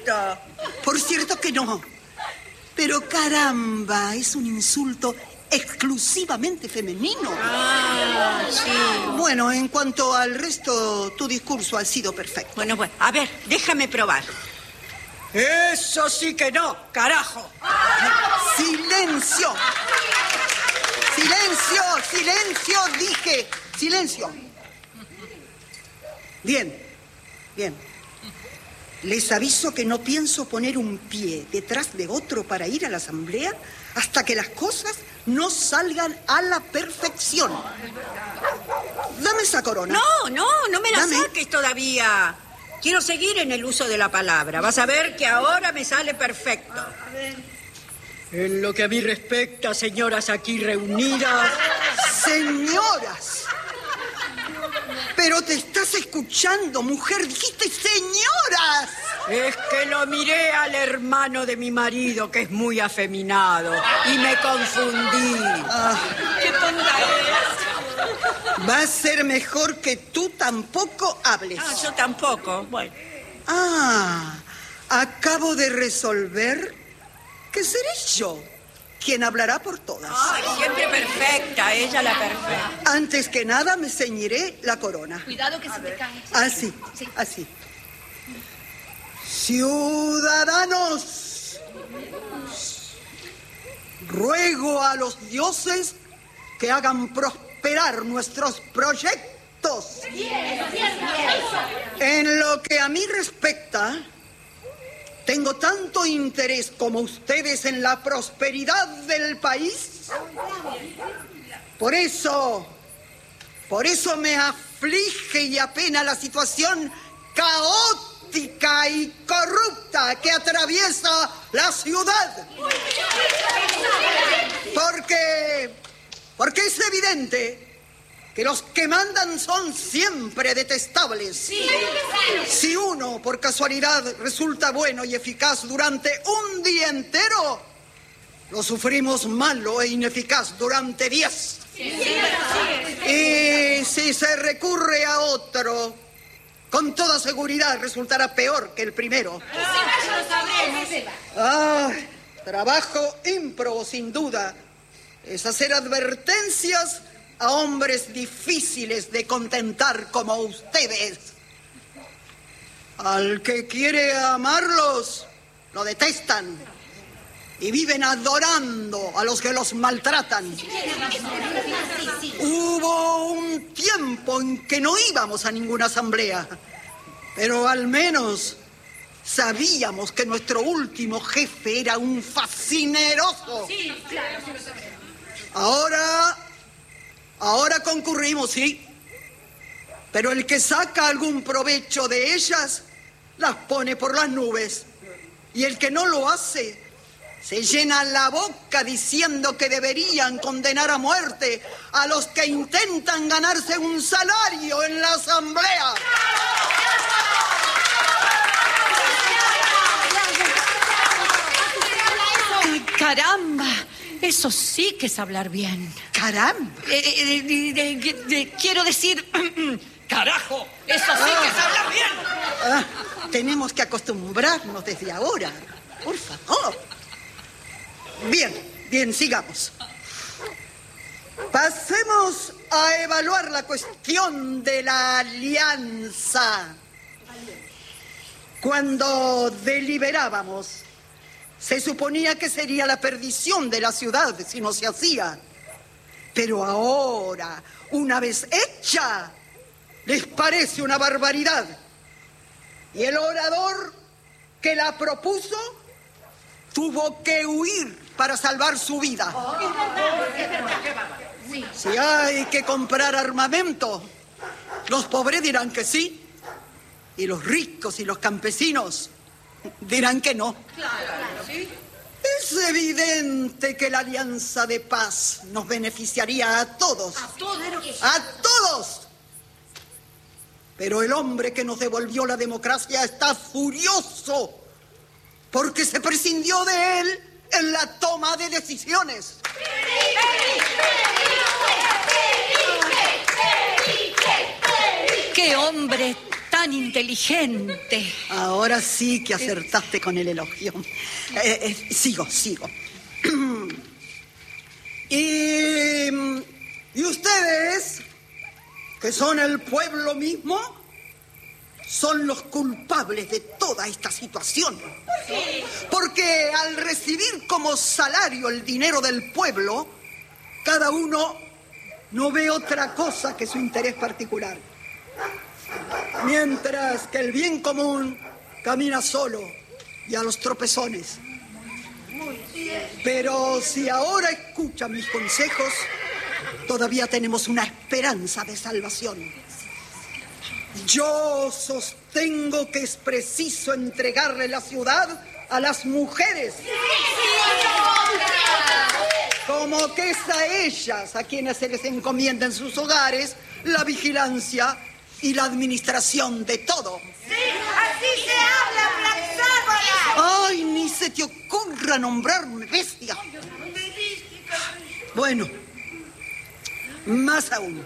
Por cierto que no. Pero caramba, es un insulto exclusivamente femenino. Ah, sí. Bueno, en cuanto al resto, tu discurso ha sido perfecto. Bueno, a ver, déjame probar. Eso sí que no, carajo. ¡Silencio! ¡Silencio! ¡Silencio! Dije, silencio. Bien. Les aviso que no pienso poner un pie detrás de otro para ir a la asamblea hasta que las cosas no salgan a la perfección. Dame esa corona. No me la saques todavía. Quiero seguir en el uso de la palabra. Vas a ver que ahora me sale perfecto. En lo que a mí respecta, señoras aquí reunidas... ¡Señoras! Pero te estás escuchando, mujer. Dijiste señoras. Es que lo miré al hermano de mi marido, que es muy afeminado, y me confundí. ¡Qué tonta eres! Va a ser mejor que tú tampoco hables. Yo tampoco. Bueno. Acabo de resolver que seré yo quien hablará por todas. Ay, siempre perfecta, ella la perfecta. Antes que nada me ceñiré la corona. Cuidado que se te cae. Así. Ciudadanos, ruego a los dioses que hagan prosperar nuestros proyectos. En lo que a mí respecta, tengo tanto interés como ustedes en la prosperidad del país. Por eso me aflige y apena la situación caótica y corrupta que atraviesa la ciudad. Porque es evidente que los que mandan son siempre detestables. Sí. Si uno, por casualidad, resulta bueno y eficaz durante un día entero, lo sufrimos malo e ineficaz durante 10. Y si se recurre a otro, con toda seguridad resultará peor que el primero. Trabajo ímprobo, sin duda, es hacer advertencias a hombres difíciles de contentar como ustedes. Al que quiere amarlos, lo detestan y viven adorando a los que los maltratan. Hubo un tiempo en que no íbamos a ninguna asamblea, pero al menos sabíamos que nuestro último jefe era un fascineroso. Sí, claro, sí lo sabemos. Ahora concurrimos, sí, pero el que saca algún provecho de ellas las pone por las nubes, y el que no lo hace se llena la boca diciendo que deberían condenar a muerte a los que intentan ganarse un salario en la asamblea. ¡Caramba! Eso sí que es hablar bien. ¡Caramba! Quiero decir... ¡Carajo! Eso sí que es hablar bien. Tenemos que acostumbrarnos desde ahora. Por favor. Bien, sigamos. Pasemos a evaluar la cuestión de la alianza. Cuando deliberábamos, se suponía que sería la perdición de la ciudad si no se hacía. Pero ahora, una vez hecha, les parece una barbaridad. Y el orador que la propuso tuvo que huir para salvar su vida. Si hay que comprar armamento, los pobres dirán que sí, y los ricos y los campesinos dirán que no. Es evidente que la alianza de paz nos beneficiaría a todos. ¡A todos! Pero el hombre que nos devolvió la democracia está furioso porque se prescindió de él en la toma de decisiones. ¡Qué hombre tan tan inteligente. Ahora sí que acertaste con el elogio. Sigo. ¿Y ustedes, que son el pueblo mismo, son los culpables de toda esta situación? Sí. Porque al recibir como salario el dinero del pueblo, cada uno no ve otra cosa que su interés particular. Mientras que el bien común camina solo y a los tropezones. Pero si ahora escuchan mis consejos, todavía tenemos una esperanza de salvación. Yo sostengo que es preciso entregarle la ciudad a las mujeres. Como que es a ellas a quienes se les encomienda en sus hogares la vigilancia y la administración de todo. Sí, así se habla, Praxágoras. ¡Ay, ni se te ocurra nombrarme bestia! Bueno, más aún.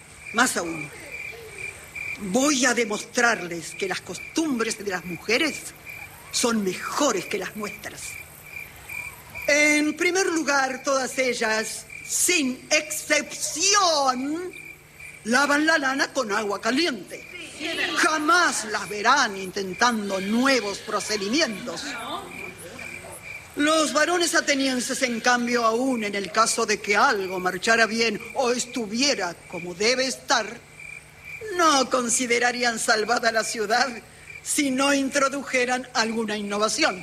Voy a demostrarles que las costumbres de las mujeres son mejores que las nuestras. En primer lugar, todas ellas, sin excepción, lavan la lana con agua caliente. Jamás las verán intentando nuevos procedimientos. Los varones atenienses, en cambio, aún en el caso de que algo marchara bien o estuviera como debe estar, no considerarían salvada la ciudad si no introdujeran alguna innovación.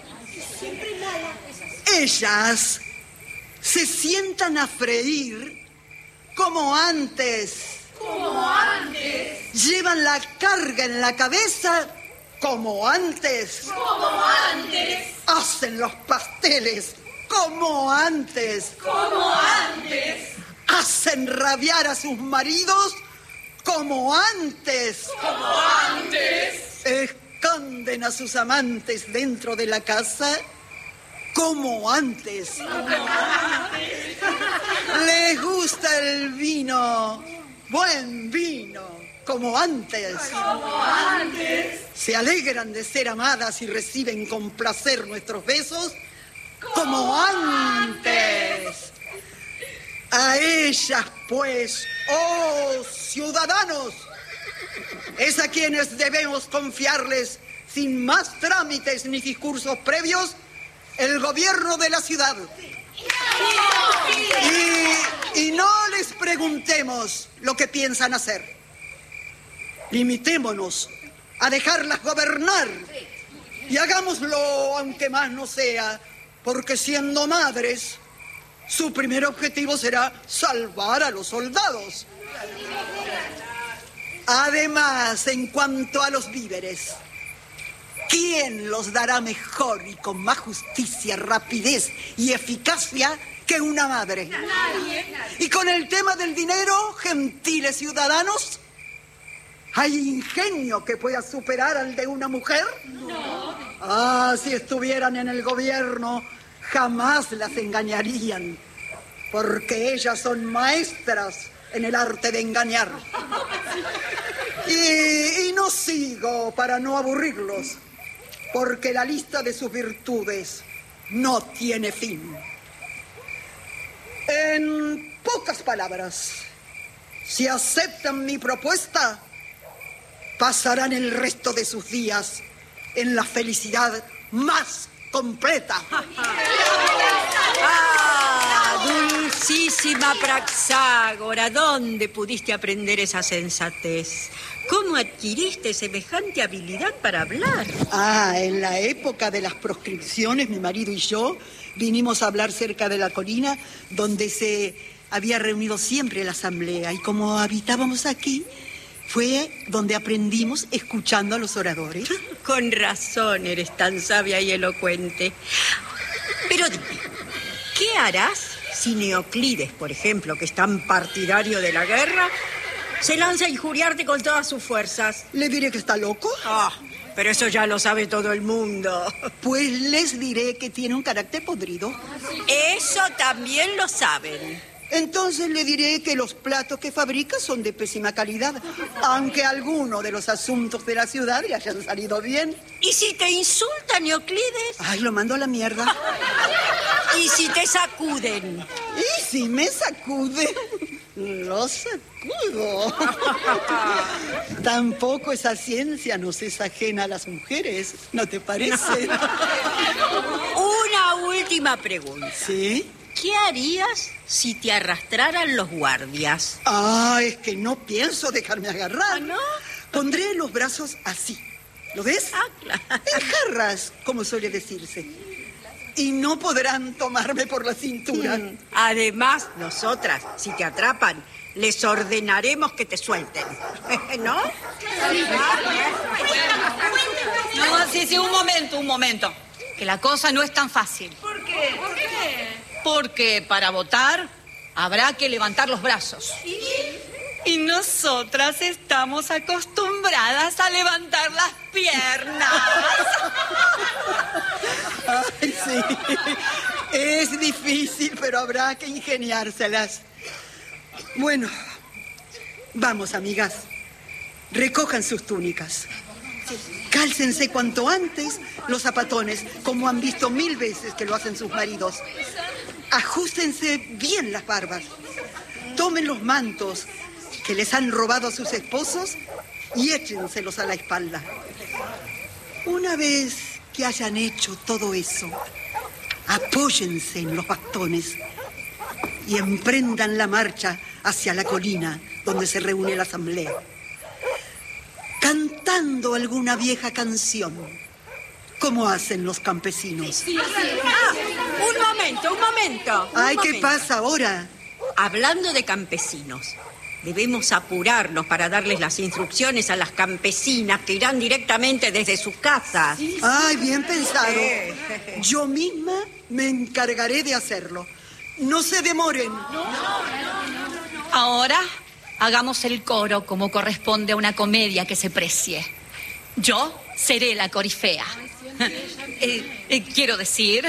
Ellas se sientan a freír como antes. Llevan la carga en la cabeza como antes. Hacen los pasteles como antes. Hacen rabiar a sus maridos como antes. Esconden a sus amantes dentro de la casa como antes. Les gusta el vino, buen vino, como antes. Se alegran de ser amadas y reciben con placer nuestros besos como antes. A ellas, pues, oh ciudadanos, es a quienes debemos confiarles, sin más trámites ni discursos previos, el gobierno de la ciudad. Y no les preguntemos lo que piensan hacer. Limitémonos a dejarlas gobernar y hagámoslo aunque más no sea, porque siendo madres, su primer objetivo será salvar a los soldados. Además, en cuanto a los víveres, ¿quién los dará mejor y con más justicia, rapidez y eficacia que una madre? Nadie. Y con el tema del dinero, gentiles ciudadanos, ¿hay ingenio que pueda superar al de una mujer? No. Ah, si estuvieran en el gobierno, jamás las engañarían, porque ellas son maestras en el arte de engañar. Y no sigo para no aburrirlos, porque la lista de sus virtudes no tiene fin. En pocas palabras, si aceptan mi propuesta, pasarán el resto de sus días en la felicidad más completa. Dulcísima Praxágora, ¿dónde pudiste aprender esa sensatez? ¿Cómo adquiriste semejante habilidad para hablar? En la época de las proscripciones, mi marido y yo vinimos a hablar cerca de la colina donde se había reunido siempre la asamblea. Y como habitábamos aquí, fue donde aprendimos escuchando a los oradores. Con razón eres tan sabia y elocuente. Pero dime, ¿qué harás si Neoclides, por ejemplo, que es tan partidario de la guerra, se lanza a injuriarte con todas sus fuerzas? ¿Le diré que está loco? Pero eso ya lo sabe todo el mundo. Pues les diré que tiene un carácter podrido. Eso también lo saben. Entonces le diré que los platos que fabrica son de pésima calidad, aunque algunos de los asuntos de la ciudad le hayan salido bien. ¿Y si te insultan, Euclides? Ay, lo mando a la mierda. ¿Y si te sacuden? ¿Y si me sacuden? Lo sacudo. Tampoco esa ciencia nos es ajena a las mujeres, ¿no te parece? Una última pregunta. ¿Sí? ¿Qué harías si te arrastraran los guardias? Ah, es que no pienso dejarme agarrar. ¿Ah, no? Pondré los brazos así. ¿Lo ves? Ah, claro. En jarras, como suele decirse. Y no podrán tomarme por la cintura. Además, nosotras, si te atrapan, les ordenaremos que te suelten. ¿No? No, sí, un momento. Que la cosa no es tan fácil. ¿Por qué? ¿Por qué? Porque para votar habrá que levantar los brazos. Y nosotras estamos acostumbradas a levantar las piernas. Ay, sí. Es difícil, pero habrá que ingeniárselas. Bueno, vamos, amigas. Recojan sus túnicas. Cálcense cuanto antes los zapatones, como han visto 1000 veces que lo hacen sus maridos. Ajústense bien las barbas. Tomen los mantos que les han robado a sus esposos y échenselos a la espalda. Una vez que hayan hecho todo eso, apóyense en los bastones y emprendan la marcha hacia la colina donde se reúne la asamblea, cantando alguna vieja canción, como hacen los campesinos. Un momento. Ay, ¿qué pasa ahora? Hablando de campesinos, debemos apurarnos para darles las instrucciones a las campesinas que irán directamente desde sus casas. Ay, bien pensado. Yo misma me encargaré de hacerlo. No se demoren. Ahora hagamos el coro como corresponde a una comedia que se precie. Yo seré la corifea. Quiero decir,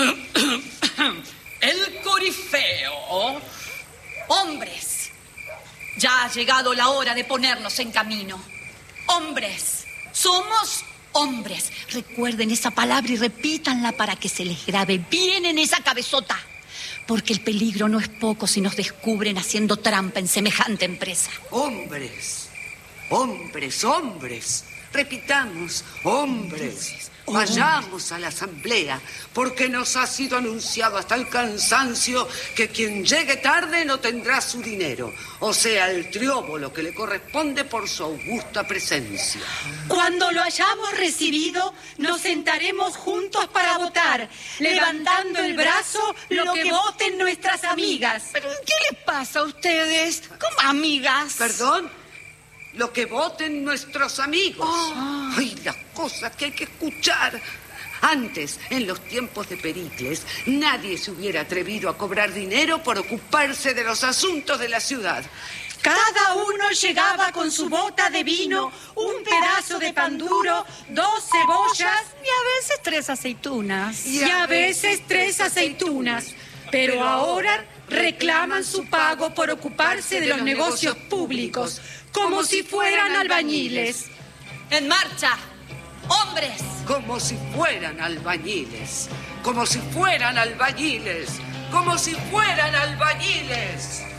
el corifeo. Hombres, ya ha llegado la hora de ponernos en camino. Hombres, somos hombres. Recuerden esa palabra y repítanla para que se les grabe bien en esa cabezota. Porque el peligro no es poco si nos descubren haciendo trampa en semejante empresa. Hombres, hombres, hombres. Repitamos, hombres. Vayamos a la asamblea, porque nos ha sido anunciado hasta el cansancio que quien llegue tarde no tendrá su dinero, o sea, el trióbolo que le corresponde por su augusta presencia. Cuando lo hayamos recibido, nos sentaremos juntos para votar, levantando el brazo lo que voten nuestras amigas. ¿Pero qué les pasa a ustedes? ¿Cómo amigas? ¿Perdón? Lo que voten nuestros amigos. Ay, las cosas que hay que escuchar. Antes, en los tiempos de Pericles, nadie se hubiera atrevido a cobrar dinero por ocuparse de los asuntos de la ciudad. Cada uno llegaba con su bota de vino, un pedazo de pan duro, 2 cebollas Y a veces 3 aceitunas. y a veces 3 aceitunas. Pero ahora reclaman su pago por ocuparse de los negocios públicos, como si fueran albañiles. ¡En marcha! ¡Hombres! Como si fueran albañiles. Como si fueran albañiles. Como si fueran albañiles.